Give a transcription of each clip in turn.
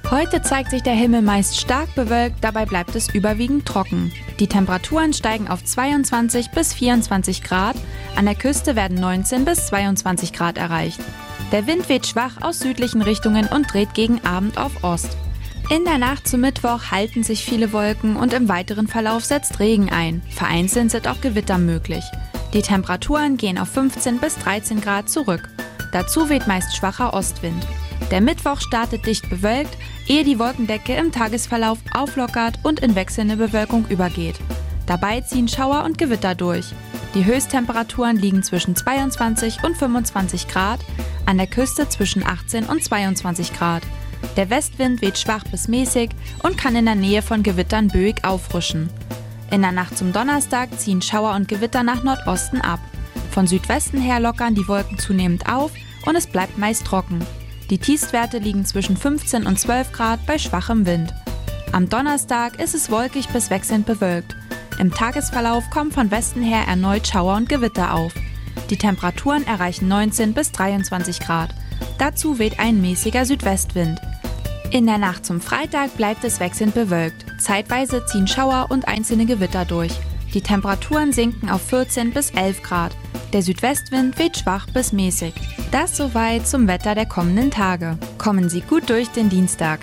Heute zeigt sich der Himmel meist stark bewölkt, dabei bleibt es überwiegend trocken. Die Temperaturen steigen auf 22 bis 24 Grad, an der Küste werden 19 bis 22 Grad erreicht. Der Wind weht schwach aus südlichen Richtungen und dreht gegen Abend auf Ost. In der Nacht zum Mittwoch halten sich viele Wolken und im weiteren Verlauf setzt Regen ein. Vereinzelt sind auch Gewitter möglich. Die Temperaturen gehen auf 15 bis 13 Grad zurück. Dazu weht meist schwacher Ostwind. Der Mittwoch startet dicht bewölkt, ehe die Wolkendecke im Tagesverlauf auflockert und in wechselnde Bewölkung übergeht. Dabei ziehen Schauer und Gewitter durch. Die Höchsttemperaturen liegen zwischen 22 und 25 Grad, an der Küste zwischen 18 und 22 Grad. Der Westwind weht schwach bis mäßig und kann in der Nähe von Gewittern böig auffrischen. In der Nacht zum Donnerstag ziehen Schauer und Gewitter nach Nordosten ab. Von Südwesten her lockern die Wolken zunehmend auf und es bleibt meist trocken. Die Tiefstwerte liegen zwischen 15 und 12 Grad bei schwachem Wind. Am Donnerstag ist es wolkig bis wechselnd bewölkt. Im Tagesverlauf kommen von Westen her erneut Schauer und Gewitter auf. Die Temperaturen erreichen 19 bis 23 Grad. Dazu weht ein mäßiger Südwestwind. In der Nacht zum Freitag bleibt es wechselnd bewölkt. Zeitweise ziehen Schauer und einzelne Gewitter durch. Die Temperaturen sinken auf 14 bis 11 Grad. Der Südwestwind weht schwach bis mäßig. Das soweit zum Wetter der kommenden Tage. Kommen Sie gut durch den Dienstag.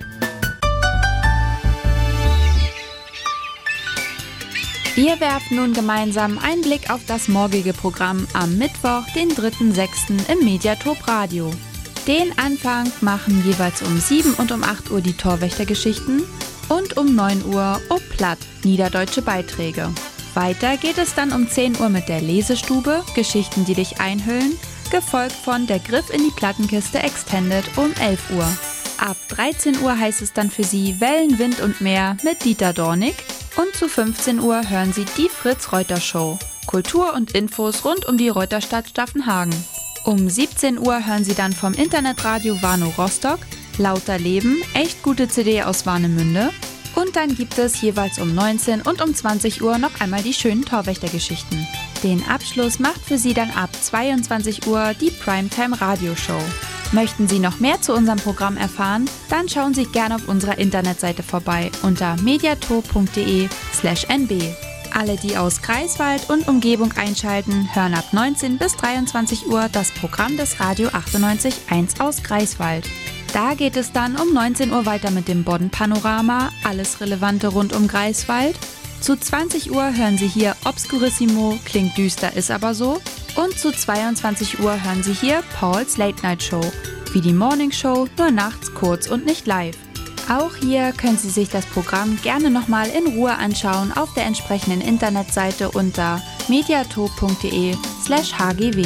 Wir werfen nun gemeinsam einen Blick auf das morgige Programm am Mittwoch, den 3.6. im Mediatop Radio. Den Anfang machen jeweils um 7 und um 8 Uhr die Torwächtergeschichten und um 9 Uhr Platt, niederdeutsche Beiträge. Weiter geht es dann um 10 Uhr mit der Lesestube, Geschichten, die dich einhüllen, gefolgt von Der Griff in die Plattenkiste Extended um 11 Uhr. Ab 13 Uhr heißt es dann für Sie Wellen, Wind und Meer mit Dieter Dornig und zu 15 Uhr hören Sie die Fritz-Reuter-Show. Kultur und Infos rund um die Reuterstadt Staffenhagen. Um 17 Uhr hören Sie dann vom Internetradio Warnow Rostock Lauter Leben, echt gute CD aus Warnemünde. Und dann gibt es jeweils um 19 und um 20 Uhr noch einmal die schönen Torwächtergeschichten. Den Abschluss macht für Sie dann ab 22 Uhr die Primetime Radioshow. Möchten Sie noch mehr zu unserem Programm erfahren? Dann schauen Sie gerne auf unserer Internetseite vorbei unter mediatop.de/nb. Alle, die aus Greifswald und Umgebung einschalten, hören ab 19 bis 23 Uhr das Programm des Radio 98.1 aus Greifswald. Da geht es dann um 19 Uhr weiter mit dem Bodden-Panorama, alles Relevante rund um Greifswald. Zu 20 Uhr hören Sie hier Obscurissimo, klingt düster, ist aber so. Und zu 22 Uhr hören Sie hier Pauls Late Night Show, wie die Morning Show, nur nachts, kurz und nicht live. Auch hier können Sie sich das Programm gerne nochmal in Ruhe anschauen auf der entsprechenden Internetseite unter mediatop.de/hgw.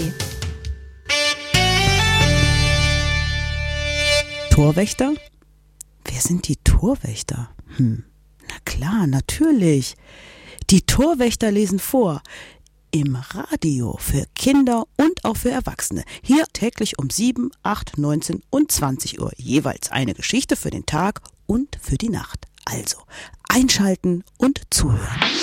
Torwächter? Wer sind die Torwächter? Na klar, natürlich. Die Torwächter lesen vor. Im Radio für Kinder und auch für Erwachsene. Hier täglich um 7, 8, 19 und 20 Uhr. Jeweils eine Geschichte für den Tag und für die Nacht. Also einschalten und zuhören.